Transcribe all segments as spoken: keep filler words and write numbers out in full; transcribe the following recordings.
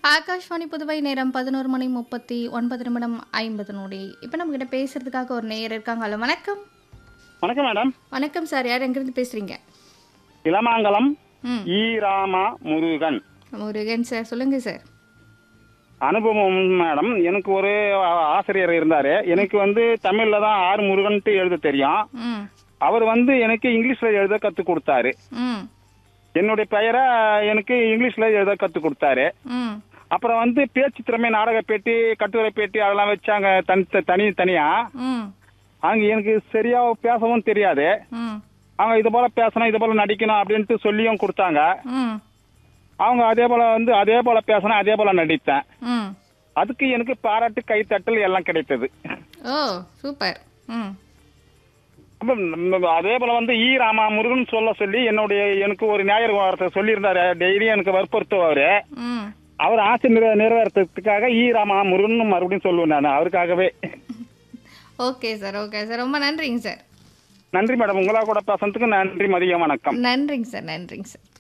ஆகாஷ்வாணி புதுவை நேரம் பதினொரு மணி முப்பத்தி ஒன்பது நிமிடம் ஐம்பது நொடி. இப்போ நம்ம கிட்ட பேசுறதுக்காக ஒரு நேயர் இருக்காங்க. ஹலோ வணக்கம். வணக்கம் மேடம். வணக்கம் சார், யார் எங்கிருந்து பேசுறீங்க? இளமாங்கலம் ம் ஈ ராமா முருகன். முருகன் சார், சொல்லுங்க சார். அனுபவம் மேடம், எனக்கு ஒரு ஆசிரியர் இருந்தாரு. எனக்கு வந்து தமிழ்ல தான் ஆறு முருகன்ட்டு எழுத தெரியும். ம் அவர் வந்து எனக்கு இங்கிலீஷ்ல எழுத கத்து கொடுத்தாரு. ம் என்னுடைய பெயரை எனக்கு இங்கிலீஷ்ல எழுத கத்து கொடுத்தாரு. ம் அப்புறம் வந்து பேச்சு திறமை, நாடக பேட்டி, கட்டுரை பேட்டி அதெல்லாம் வச்சாங்க தனி தனி தனியா. ம் அங்க எனக்கு சரியா பேசவும் தெரியாது. ம் அவங்க இது போல பேசணும், இது போல நடிக்கணும் அப்படின்ட்டு சொல்லியும் கொடுத்தாங்க. ம் அவங்க அதே போல வந்து அதே போல பேசணும், அதே போல நடித்தேன். ம் அதுக்கு எனக்கு பாராட்டு, கைத்தட்டல் எல்லாம் கிடைத்தது. ஓ சூப்பர். ம் அப்ப நம்ம அதே போல வந்து ஈ ராமா முருகன் சொல்ல சொல்லி என்னுடைய எனக்கு ஒரு ஞாயிறு வாரத்தை சொல்லியிருந்தாரு. டெய்லியும் எனக்கு வற்புறுத்துவாரு. ம் அவர் ஆசை நிற நிறைவேறத்துக்காக ஈ ராமா முருகன் மறுபடியும் சொல்லுவேன் நான் அவருக்காகவே. ஓகே சார், ஓகே சார், ரொம்ப நன்றிங்க சார். நன்றி மேடம், உங்களா கூட பேசுறதுக்கு நன்றி. மதியம் வணக்கம். நன்றிங்க சார், நன்றிங்க சார்.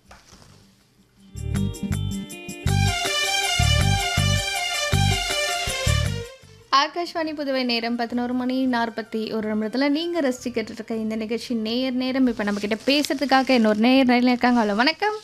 ஆகாஷ்வாணி புதுவை நேரம் பதினோரு மணி நாற்பத்தி ஒரு நிமிடத்தில் நீங்கள் ரசிச்சுக்கிட்டு இருக்க இந்த நிகழ்ச்சி நேர் நேரம். இப்போ நம்மக்கிட்ட பேசுறதுக்காக இன்னொரு நேர் நேரில் இருக்காங்க. ஹலோ வணக்கம்.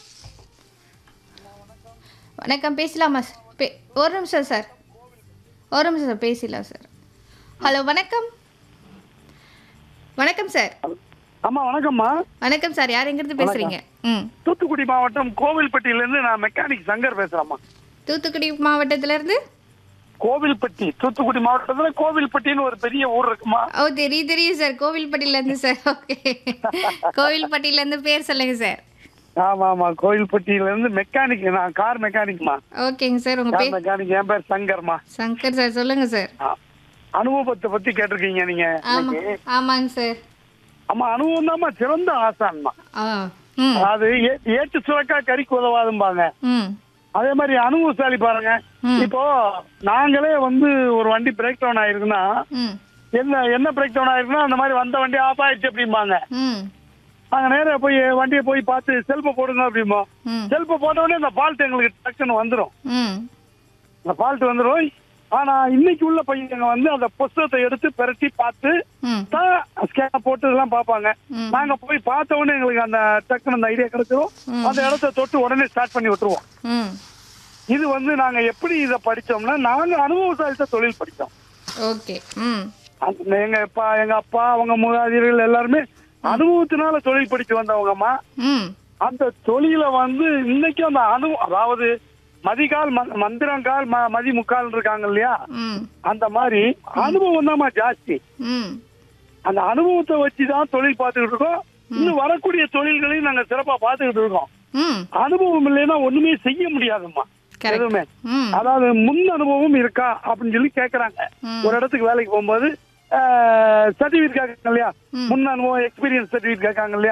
வணக்கம், பேசலாமா சார்? பே ஒரு நிமிஷம் சார், ஒரு நிமிஷம் சார், பேசலாம் சார். ஹலோ வணக்கம். வணக்கம் சார். அம்மா வணக்கம்மா. வணக்கம் சார், யார் எங்கிருந்து பேசுறீங்க? ம் தூத்துக்குடி மாவட்டம் கோவில்பட்டியிலிருந்து நான் மெக்கானிக் சங்கர் பேசுறேம்மா. தூத்துக்குடி மாவட்டத்திலேருந்து? கோவில்பட்டி, தூத்துக்குடி மாவட்டத்துல கோவில்பட்டின்னு ஒரு பெரிய ஊர் இருக்குமா. ஓ தெரியும் தெரியும் சார், கோவில்பட்டியிலேருந்து சார். ஓகே, கோவில்பட்டியிலேருந்து பேர் சொல்லுங்க சார். ஆமா ஆமா, கோவில்பட்டியில இருந்து மெக்கானிக், நான் கார் மெக்கானிக்மா. ஓகேங்க சார், உங்க கார் பேர்? மெக்கானிக், என் பேர் சங்கர்மா. சங்கர் சார், சொல்லுங்க சார். ஆ, அனுபவத்தை பத்தி கேட்டிருக்கீங்க நீங்க. ஆமா ஆமாங்க சார். அம்மா அனுபவம் தான்மா சிறந்த ஆசான்மா. ஆ ம் அது ஏ- ஏட்டு சுரக்கா கறிக்கு உதவாதும்பாங்க. ம் அதே மாதிரி அனுபவசாலி பாருங்க. ம். இப்போ நாங்களே வந்து ஒரு வண்டி பிரேக் டவுன் ஆயிருக்குன்னா ம் என்ன என்ன பிரேக் டவுன் ஆயிருக்குன்னா அந்த மாதிரி வந்த வண்டி ஆஃப் ஆயிடுச்சு அப்படிம்பாங்க. ம் நாங்க நேரா போய் வண்டியை போய் பார்த்து செல்ஃபை போடுங்க அப்படிம்போம். ம் செல்ஃபை போட்ட உடனே அந்த ஃபால்ட் எங்களுக்கு டக்குன்னு வந்துடும். ம் அந்த ஃபால்ட் வந்துடும். ஆனா இன்னைக்கு உள்ள பையங்க வந்து அந்த புஸ்தகத்தை எடுத்து பெரட்டி பார்த்து ம் தான் ஸ்கேன் போட்டு இதெல்லாம் பார்ப்பாங்க. ம். நாங்க போய் பார்த்த உடனே எங்களுக்கு அந்த டக்குன்னு அந்த ஐடியா கிடைச்சிரும். ம். அந்த இடத்த தொட்டு உடனே ஸ்டார்ட் பண்ணி விட்டுருவோம். ம் இது வந்து நாங்க எப்படி இதை படிச்சோம்னா நாங்க அனுபவசாலித்த தொழில் படிச்சோம். ஓகே. ம் அந்த எங்க அப்பா எங்க அப்பா அவங்க மூதாதையர்கள் எல்லாருமே அனுபவத்தினால தொழில் படிச்சு வந்தவங்கம்மா. ம் அந்த தொழில வந்து இன்னைக்கும் அந்த அனு அதாவது மதிகால் ம- மந்திரங்கால் ம- மதி முக்கால் இருக்காங்க இல்லையா, ம் அந்த மாதிரி அனுபவம் தான்மா ஜாஸ்தி. ம் அந்த அனுபவத்தை வச்சுதான் தொழில் பார்த்துக்கிட்டு இருக்கோம். இன்னும் வரக்கூடிய தொழில்களையும் நாங்க சிறப்பா பார்த்துக்கிட்டு இருக்கோம். ம் அனுபவம் இல்லைன்னா ஒண்ணுமே செய்ய முடியாதும்மா எதுவுமே. ம் அதாவது முன் அனுபவம் இருக்கா அப்படின்னு சொல்லி கேக்குறாங்க. ம். ஒரு இடத்துக்கு வேலைக்கு போகும்போது சர்டிபிகேட் கேட்காங்க இல்லையா, ம். முன் அனுபவம் எக்ஸ்பீரியன்ஸ் சர்டிபிகேட் கேட்காங்க இல்லையா.